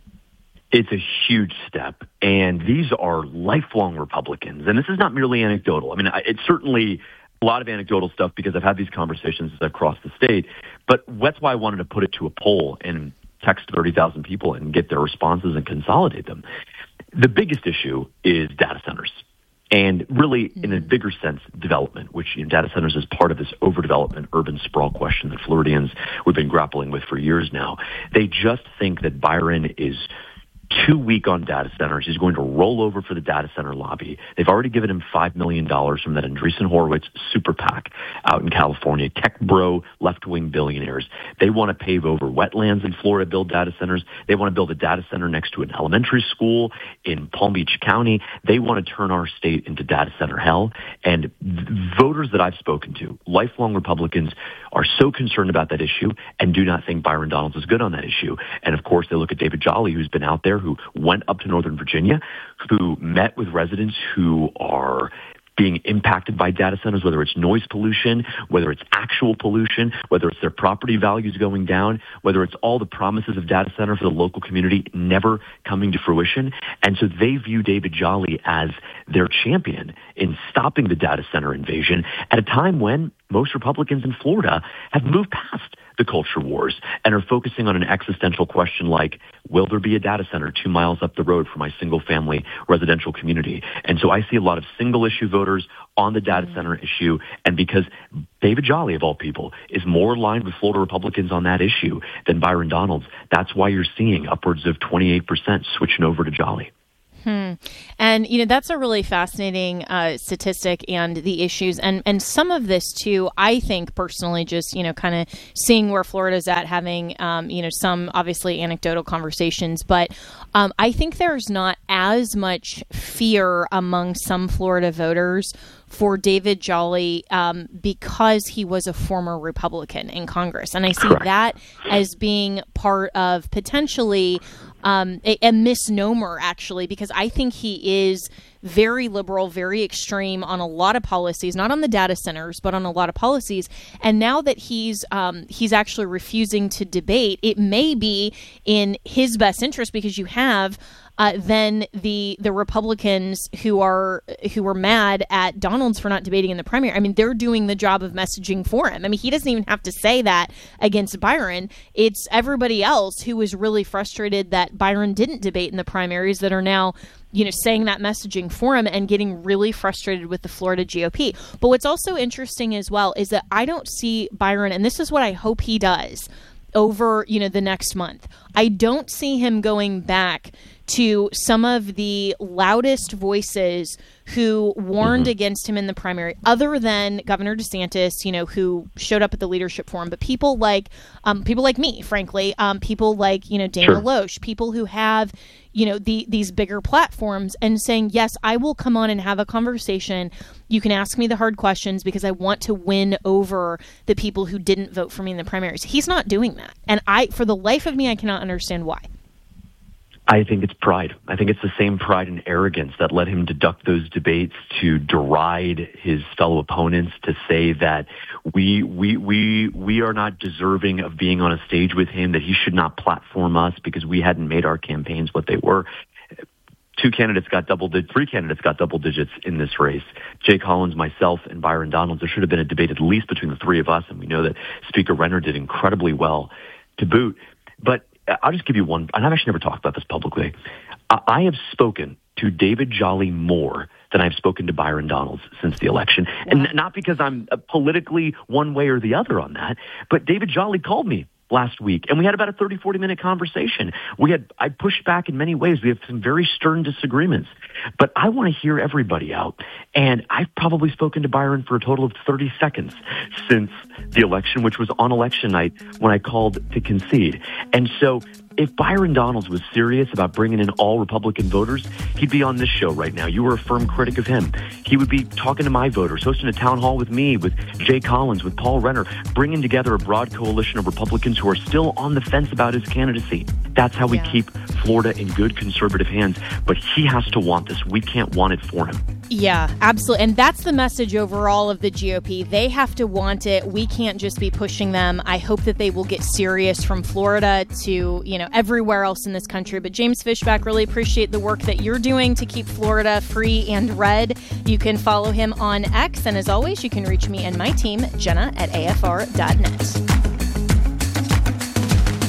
It's a huge step. And these are lifelong Republicans. And this is not merely anecdotal. I mean, it's certainly a lot of anecdotal stuff because I've had these conversations across the state. But that's why I wanted to put it to a poll and text 30,000 people and get their responses and consolidate them. The biggest issue is data centers. And really, in a bigger sense, development, which data centers is part of this overdevelopment, urban sprawl question that Floridians we've been grappling with for years now. They just think that Byron is too weak on data centers. He's going to roll over for the data center lobby. They've already given him $5 million from that Andreessen Horowitz super PAC out in California, tech bro, left-wing billionaires. They want to pave over wetlands in Florida, build data centers. They want to build a data center next to an elementary school in Palm Beach County. They want to turn our state into data center hell. And voters that I've spoken to, lifelong Republicans, are so concerned about that issue and do not think Byron Donalds is good on that issue. And of course, they look at David Jolly, who's been out there, who went up to Northern Virginia, who met with residents who are being impacted by data centers, whether it's noise pollution, whether it's actual pollution, whether it's their property values going down, whether it's all the promises of data center for the local community never coming to fruition. And so they view David Jolly as their champion in stopping the data center invasion at a time when most Republicans in Florida have moved past the culture wars and are focusing on an existential question like, will there be a data center 2 miles up the road for my single-family residential community? And so I see a lot of single-issue voters on the data center issue, and because David Jolly, of all people, is more aligned with Florida Republicans on that issue than Byron Donalds, that's why you're seeing upwards of 28% switching over to Jolly. And, that's a really fascinating statistic and the issues. And some of this, too, I think personally, just, kind of seeing where Florida's at, having, some obviously anecdotal conversations. But I think there's not as much fear among some Florida voters for David Jolly because he was a former Republican in Congress. And I see that as being part of potentially a misnomer, actually, because I think he is very liberal, very extreme on a lot of policies, not on the data centers, but on a lot of policies. And now that he's actually refusing to debate, it may be in his best interest, because you have then the Republicans who are mad at Donalds for not debating in the primary. I mean, they're doing the job of messaging for him. I mean, he doesn't even have to say that against Byron. It's everybody else who was really frustrated that Byron didn't debate in the primaries that are now, saying that messaging for him and getting really frustrated with the Florida GOP. But what's also interesting as well is that I don't see Byron, and this is what I hope he does over, the next month. I don't see him going back to some of the loudest voices who warned against him in the primary, other than Governor DeSantis, who showed up at the leadership forum. But people like me, frankly, people like, Dana Loesch, people who have, these bigger platforms, and saying, yes, I will come on and have a conversation. You can ask me the hard questions because I want to win over the people who didn't vote for me in the primaries. He's not doing that. And for the life of me, I cannot understand why. I think it's pride. I think it's the same pride and arrogance that led him to duck those debates, to deride his fellow opponents, to say that we are not deserving of being on a stage with him, that he should not platform us because we hadn't made our campaigns what they were. Three candidates got double digits in this race. Jay Collins, myself, and Byron Donalds. There should have been a debate at least between the three of us, and we know that Speaker Renner did incredibly well to boot. But I'll just give you one, and I've actually never talked about this publicly. I have spoken to David Jolly more than I've spoken to Byron Donalds since the election. And not because I'm politically one way or the other on that, but David Jolly called me last week, and we had about a 30, 40-minute conversation. I pushed back in many ways. We have some very stern disagreements. But I want to hear everybody out. And I've probably spoken to Byron for a total of 30 seconds since the election, which was on election night when I called to concede. And so if Byron Donalds was serious about bringing in all Republican voters, he'd be on this show right now. You were a firm critic of him. He would be talking to my voters, hosting a town hall with me, with Jay Collins, with Paul Renner, bringing together a broad coalition of Republicans who are still on the fence about his candidacy. That's how we keep Florida in good conservative hands. But he has to want this. We can't want it for him. Yeah, absolutely. And that's the message overall of the GOP. They have to want it. We can't just be pushing them. I hope that they will get serious from Florida to, everywhere else in this country. But James Fishback, really appreciate the work that you're doing to keep Florida free and red. You can follow him on X. And as always, you can reach me and my team, Jenna at AFR.net.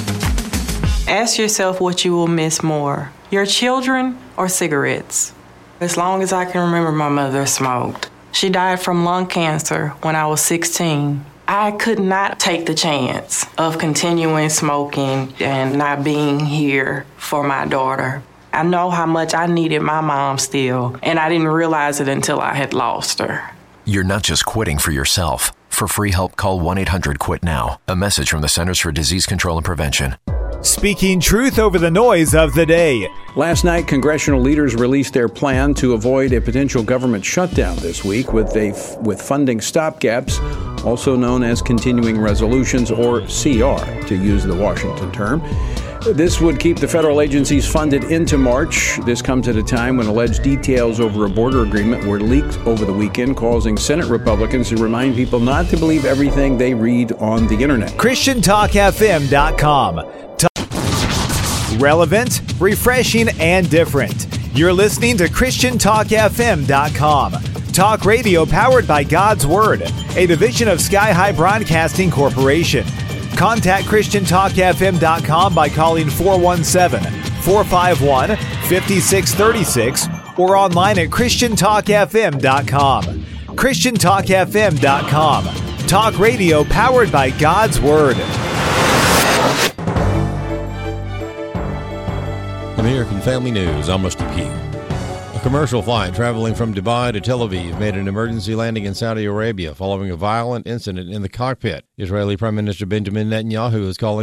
Ask yourself what you will miss more, your children or cigarettes. As long as I can remember, my mother smoked. She died from lung cancer when I was 16. I could not take the chance of continuing smoking and not being here for my daughter. I know how much I needed my mom still, and I didn't realize it until I had lost her. You're not just quitting for yourself. For free help, call 1-800-QUIT-NOW. A message from the Centers for Disease Control and Prevention. Speaking truth over the noise of the day. Last night, congressional leaders released their plan to avoid a potential government shutdown this week with funding stopgaps, also known as continuing resolutions, or CR, to use the Washington term. This would keep the federal agencies funded into March. This comes at a time when alleged details over a border agreement were leaked over the weekend, causing Senate Republicans to remind people not to believe everything they read on the internet. ChristianTalkFM.com. Relevant, refreshing, and different. You're listening to ChristianTalkFM.com. Talk radio powered by God's Word, a division of Sky High Broadcasting Corporation. Contact ChristianTalkFM.com by calling 417-451-5636 or online at ChristianTalkFM.com. ChristianTalkFM.com. Talk radio powered by God's Word. American Family News, I'm Mr. King. A commercial flight traveling from Dubai to Tel Aviv made an emergency landing in Saudi Arabia following a violent incident in the cockpit. Israeli Prime Minister Benjamin Netanyahu is calling